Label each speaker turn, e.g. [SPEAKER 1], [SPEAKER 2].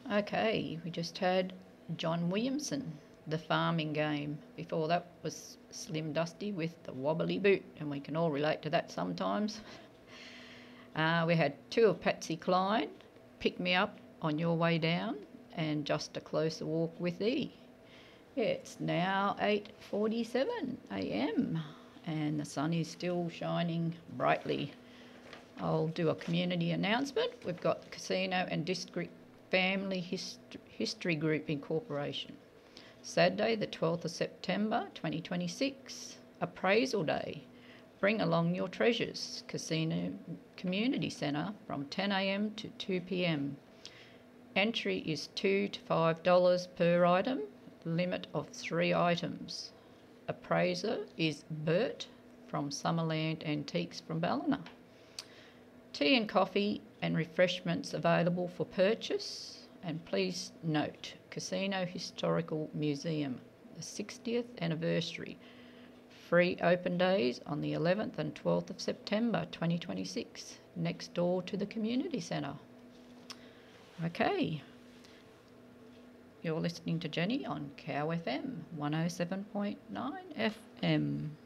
[SPEAKER 1] Okay, we just had John Williamson, The Farming Game. Before that was Slim Dusty with The Wobbly Boot, and we can all relate to that sometimes. We had two of Patsy Cline, Pick Me Up on Your Way Down, and Just a Closer Walk with Thee. It's now 8:47 a.m. and the sun is still shining brightly. I'll do a community announcement. We've got Casino and District Family History Group Incorporation. Saturday the 12th of September 2026, Appraisal Day. Bring along your treasures. Casino Community Centre from 10 a.m. to 2 p.m. Entry is $2 to $5 per item, limit of 3 items. Appraiser is Bert from Summerland Antiques from Ballina. Tea and coffee and refreshments available for purchase. And please note, Casino Historical Museum, the 60th anniversary. Free open days on the 11th and 12th of September 2026, next door to the community centre. Okay, you're listening to Jenny on Cow FM 107.9 FM.